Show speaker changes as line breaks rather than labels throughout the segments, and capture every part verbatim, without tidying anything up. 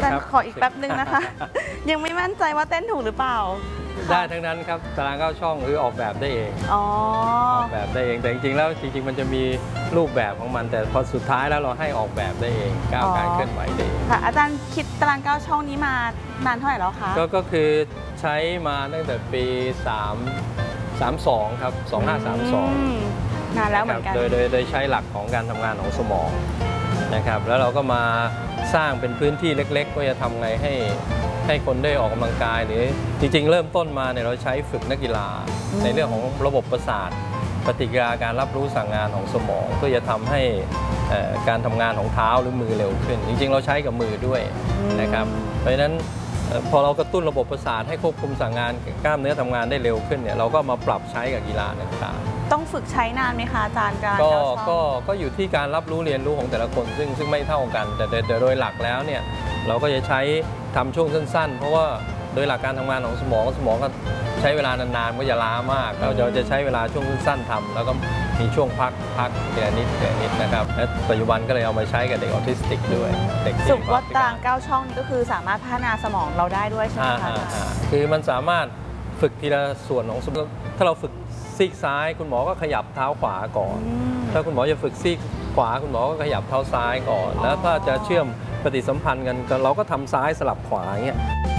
อาจารย์ขออีกแป๊บนึงนะคะ ยังไม่มั่นใจว่าเต้นถูกหรือเปล่า
ได้ทั้งนั้นครับตารางเก้าช่องหรือออกแบบได้เองออกแบบได้เองแต่จริงๆแล้วจริงๆมันจะมีรูปแบบของมันแต่พอสุดท้ายแล้วเราให้ออกแบบได้เองก้าวการเคลื่อนไหวได้เอง
ค่ะอาจารย์คิดตารางเก้าช่องนี้มานานเท่าไหร่แล้วคะ
ก็ก็คือใช้มาตั้งแต่ปีสามสามสองครับสองห้าสามสอง
นานแล้วเหมือนกัน
โดยโดยโดยใช้หลักของการทำงานของสมองนะครับแล้วเราก็มาสร้างเป็นพื้นที่เล็กๆว่าจะทำไงให้ให้คนได้ออกกำลังกายหรือจริงๆเริ่มต้นมาเนี่ยเราใช้ฝึกนักกีฬาในเรื่องของระบบประสาทปฏิกิริยาการรับรู้สั่งงานของสมองเพื่อจะทำให้การทำงานของเท้าหรือมือเร็วขึ้นจริงๆเราใช้กับมือด้วยนะครับเพราะฉะนั้นพอเรากระตุ้นระบบประสาทให้ควบคุมสั่งงานกล้ามเนื้อทำงานได้เร็วขึ้นเนี่ยเราก็มาปรับใช้กับกีฬาต่าง
ๆต้องฝึกใช้นานไหมคะอาจารย์การ
ก็ก็ก็อยู่ที่การรับรู้เรียนรู้ของแต่ละคนซึ่งซึ่งไม่เท่ากันแต่โดยหลักแล้วเนี่ยเราก็จะใช้ทำช่วงสั้นๆเพราะว่าโดยหลักการทำงานของสมองสมองก็ใช้เวลานานๆก็จะล้ามากเราจะจะใช้เวลาช่วงสั้นๆทำแล้วก็มีช่วงพักพักเดือนนิดเดือนนิดนะครับและปัจจุบันก็เลยเอามาใช้กับเด็กออทิสติกด้วยเด็ก
สุขวัดตารางเก้าช่องนี้ก็คือสามารถพัฒนาสมองเราได้ด้วยใช่ไหมคะ
คือมันสามารถฝึกทีละส่วนของสมองถ้าเราฝึกซีกซ้ายคุณหมอก็ขยับเท้าขวาก่อนถ้าคุณหมอจะฝึกซีกขวาคุณหมอก็ขยับเท้าซ้ายก่อนแล้วถ้าจะเชื่อมปฏิสัมพันธ์กันเราก็ทำซ้ายสลับขวาอย่างเงี้ย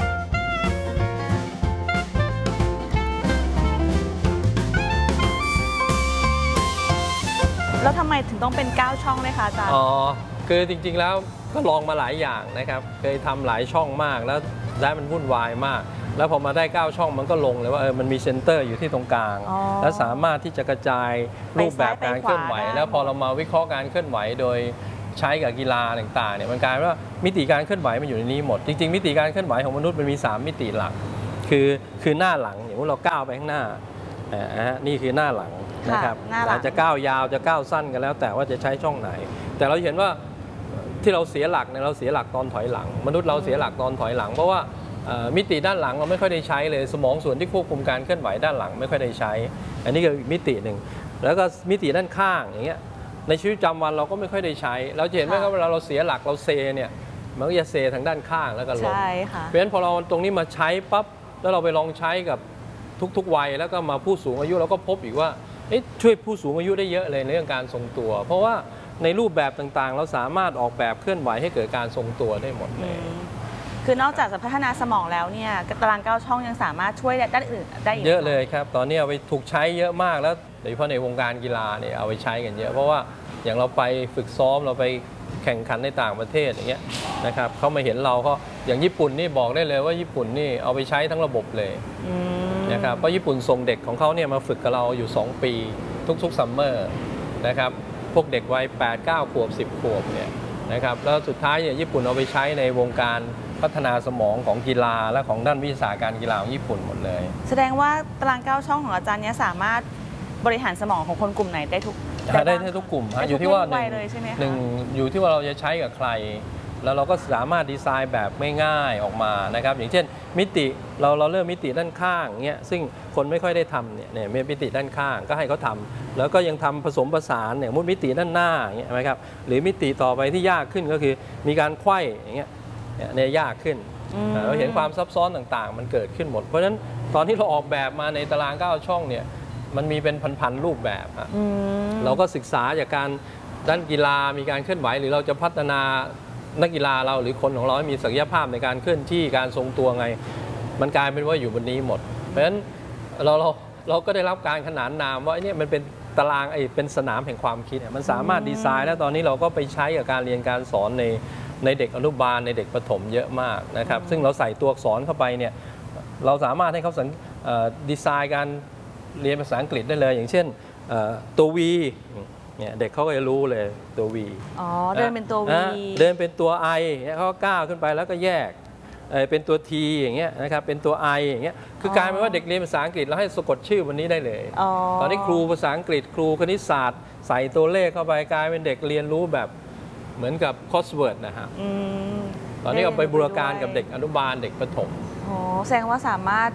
แล้วทำไมถึงต้องเป็นเก้าช่องเลยคะอาจารย์
อ๋อคือจริงๆแล้วก็ลองมาหลายอย่างนะครับเคยทำหลายช่องมากแล้วได้มันวุ่นวายมากแล้วพอมาได้เก้าช่องมันก็ลงเลยว่าเออมันมีเซ็นเตอร์อยู่ที่ตรงกลางแล้วสามารถที่จะกระจายรูปแบบการเคลื่อนไหวแล้วพอเรามาวิเคราะห์การเคลื่อนไหวโดยใช้กับกีฬาต่างๆเนี่ยมันกลายว่ามิติการเคลื่อนไหวมันอยู่ในนี้หมดจริงๆมิติการเคลื่อนไหวของมนุษย์มันมีสามมิติหลักคือคือหน้าหลังอย่างว่าเราก้าวไปข้างหน้าอ่านี่คือหน้าหลังนะครับอาจจะก้าวยาวจะก้าวสั้นกันแล้วแต่ว่าจะใช้ช่องไหนแต่เราเห็นว่าที่เราเสียหลักเนี่ยเราเสียหลักตอนถอยหลังมนุษย์เราเสียหลักตอนถอยหลังเพราะว่ามิติด้านหลังเราไม่ค่อยได้ใช้เลยสมองส่วนที่ควบคุมการเคลื่อนไหวด้านหลังไม่ค่อยได้ใช้อันนี้ก็มิติหนึ่งแล้วก็มิติด้านข้างอย่างเงี้ยในชีวิตประจำวันเราก็ไม่ค่อยได้ใช้เราเห็นไหมครับเวลาเราเสียหลักเราเซเนี่ยมันก็จะเซทางด้านข้างแล้วก็ลงเพราะฉะนั้นพอเราตรงนี้มาใช้ปั๊บแล้วเราไปลองใช้กับทุกๆวัยแล้วก็มาผู้สูงอายุเราก็พบอีกว่าช่วยผู้สูงอายุได้เยอะเลยในเรื่องการทรงตัวเพราะว่าในรูปแบบต่างๆเราสามารถออกแบบเคลื่อนไหวให้เกิดการทรงตัวได้หมดเลย
คือนอกจากจะพัฒนาสมองแล้วเนี่ยตารางเก้าช่องยังสามารถช่วยด้านอื่นได้
เยอะเลยครับตอนนี้เอาไปถูกใช้เยอะมากแล้วโดยเฉพาะในวงการกีฬาเนี่ยเอาไปใช้กันเยอะเพราะว่าอย่างเราไปฝึกซ้อมเราไปแข่งขันในต่างประเทศอย่างเงี้ยนะครับเขามาเห็นเราเขาอย่างญี่ปุ่นนี่บอกได้เลยว่าญี่ปุ่นนี่เอาไปใช้ทั้งระบบเลยนะครับเพราะญี่ปุ่นส่งเด็กของเขาเนี่ยมาฝึกกับเราอยู่สองปีทุกๆซัมเมอร์นะครับพวกเด็กวัยแปด เก้าขวบสิบขวบเนี่ยนะครับแล้วสุดท้ายเนี่ยญี่ปุ่นเอาไปใช้ในวงการพัฒนาสมองของกีฬาและของด้านวิทยาศาสตร์การกีฬาของญี่ปุ่นหมดเลย
แสดงว่าตารางเก้าช่องของอาจารย์เนี่ยสามารถบริหารสมองของคนกลุ่มไหนได้ทุก
ได้ได้ทุกกลุ่มอยู่ที่ว่าหนึ่งอยู่ที่ว่าเราจะใช้กับใครแล้วเราก็สามารถดีไซน์แบบไม่ง่ายออกมานะครับอย่างเช่นมิติเราเราเริ่มมิติด้านข้างเงี้ยซึ่งคนไม่ค่อยได้ทำเนี่ยเนี่ยมิติด้านข้างก็ให้เขาทำแล้วก็ยังทำผสมผสานเนี่ยมุดมิติด้านหน้าอย่างเงี้ยนะครับหรือมิติต่อไปที่ยากขึ้นก็คือมีการไขว้อย่างเงี้ยเนี่ยยากขึ้นเราเห็นความซับซ้อนต่างๆมันเกิดขึ้นหมดเพราะฉะนั้นตอนที่เราออกแบบมาในตารางเก้าช่องเนี่ยมันมีเป็นพันๆรูปแบบเราก็ศึกษาจากการด้านกีฬามีการเคลื่อนไหวหรือเราจะพัฒนานักกีฬาเราหรือคนของเราให้มีศักยภาพในการเคลื่อนที่การทรงตัวไงมันกลายเป็นว่าอยู่บนนี้หมดเพราะฉะนั้นเราเราเราก็ได้รับการขนานนามว่าเนี่ยมันเป็นตารางไอ้เป็นสนามแห่งความคิดมันสามารถดีไซน์แล้วตอนนี้เราก็ไปใช้กับการเรียนการสอนในในเด็กอนุบาลในเด็กประถมเยอะมากนะครับซึ่งเราใส่ตัวอักษรเข้าไปเนี่ยเราสามารถให้เขาดีไซน์การเรียนภาษาอังกฤษได้เลยอย่างเช่นตัว V เนี่ยเด็กเขาก็จะรู้เลยตัว V
อ๋อเดินเป็นตัว V
เดินเป็นตัว I เขาก็ก้าวขึ้นไปแล้วก็แยกเป็นตัว T อย่างเงี้ยนะครับเป็นตัว I อย่างเงี้ยคือกลายเป็นว่าเด็กเรียนภาษาอังกฤษแล้วให้สะกดชื่อวันนี้ได้เลยตอนนี้ครูภาษาอังกฤษครูคณิตศาสตร์ใส่ตัวเลขเข้าไปกลายเป็นเด็กเรียนรู้แบบเหมือนกับคอสเวิร์ดนะฮะตอนนี้เอาไปบูรณาการกับเด็กอนุบาลเด็กประถม
อ๋อแสดงว่าสามารถ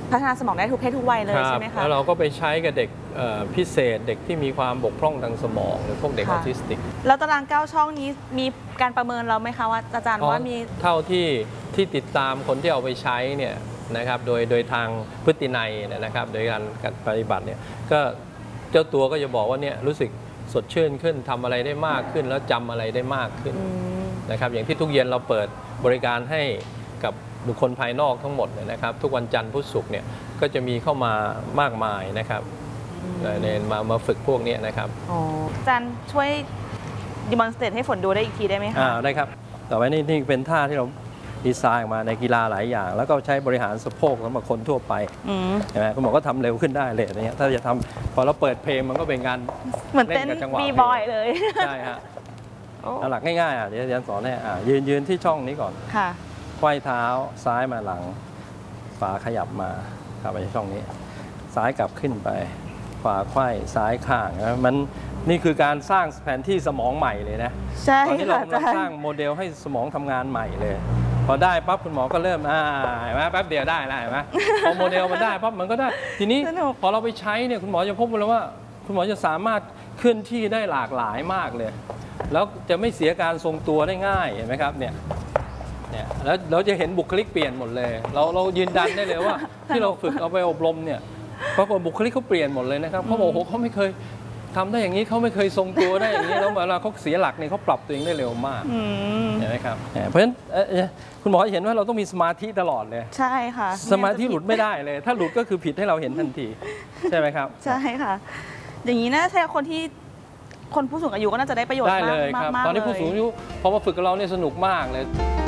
พัฒนาสมองได้ทุกเพศทุกวัยเลย
ครับ
ใช่ไหมคะ
แล้วเราก็ไปใช้กับเด็กเอ่อพิเศษเด็กที่มีความบกพร่องทางสมองหรือพวกเด็กอ
ค่ะ
อทิสติก
แล้วตารางเก้าช่องนี้มีการประเมินเราไหมคะว่าอาจารย์ว่ามี
เท่าที่ที่ติดตามคนที่เอาไปใช้เนี่ยนะครับโดยโดยทางพฤตินัยเนี่ยนะครับโดยการการปฏิบัติเนี่ยก็เจ้าตัวก็จะบอกว่าเนี่ยรู้สึกสดชื่นขึ้นทำอะไรได้มากขึ้นแล้วจำอะไรได้มากขึ้น
อืม
นะครับอย่างที่ทุกเย็นเราเปิดบริการให้กับบุคคลภายนอกทั้งหมดเนี่ยนะครับทุกวันจันทร์พุธศุกร์เนี่ยก็จะมีเข้ามามากมายนะครับในมามาฝึกพวกนี้นะครับ
อ๋ออาจารย์ช่วยดีมอนสเตรตให้ฝนดูได้อีกทีได้ไหมคะ
อ่าได้ครับต่อไปนี่นี่เป็นท่าที่เราดีไซน์ออกมาในกีฬาหลายอย่าง แล้วก็ใช้บริหารสะโพกสำหรับคนทั่วไป
อืม
ใช่ไหมคุณหมอก็ทำเร็วขึ้นได้เลยอย่างเงี้ยถ้าจะทำพอเราเปิดเพลงมันก็เป็นการ
เหมือนเต้น
เล่นกับจังหวะ
บีบอยเลย
ใช่ฮะ
โอ้
เอาหลักง่ายๆอ่ะเดี๋ยวอาจารย์สอนให้อ่ายืนยืนที่ช่องนี้ก่อน
ค่ะ
ไขว้เท้าซ้ายมาหลังขวาขยับมาเข้าไปที่ช่องนี้ ซ้ายกลับขึ้นไปขวาไขว้ซ้ายข้างนะมันนี่คือการสร้างแผนที่สมองใหม่เลยนะ
ใช่
ตอนนี้เรา
ค่ะ
กำลัง
อาจารย์
สร้างโมเดลให้สมองทำงานใหม่เลย พอได้ปั๊บคุณหมอก็เริ่มอ่าเห็นไหมแป๊บเดียวได้แล้วเห็นไหมพอโมเดลมันได้ปั๊บมันก็ได้ทีนี้
สนุก
พอเราไปใช้เนี่ยคุณหมอจะพบเลยว่า คุณหมอจะสามารถเคลื่อนที่ได้หลากหลายมากเลย แล้วจะไม่เสียการทรงตัวได้ง่ายเห็นไหมครับเนี่ยเนี่ยแล้วเราจะเห็นบุคลิกเปลี่ยนหมดเลย เราเรายืนยันได้เลยว่า ที่เราฝึกเอาไปอบรมเนี่ยปรากฏบุคลิกเขาเปลี่ยนหมดเลยนะครับเขาบอกโอ้โหเขาไม่เคยทำได้อย่างนี้เขาไม่เคยทรงตัวได้อย่างนี้แล้วเวลาเขาเสียหลักเนี่ยเขาปรับตัวเองได้เร็วมาก
อืม
เห็นไหมครับเพราะฉะนั้นเอ่อคุณหมอเห็นว่าเราต้องมีสมาธิตลอดเลย
ใช่ค่ะ
สมาธิหลุดไม่ได้เลย ถ้าหลุดก็คือผิดให้เราเห็นทันทีใช่ไหมครับ
ใช่ค่ะ อย่างนี้น่าใช่คนที่คนผู้สูงอายุก็น่าจะได้ประโยชน์
ได้
มาก
เลยครับ
มากๆ
ตอนนี้
เลย
ผู้สูงอายุพอมาฝึกกับเราเนี่ยสนุกมากเลย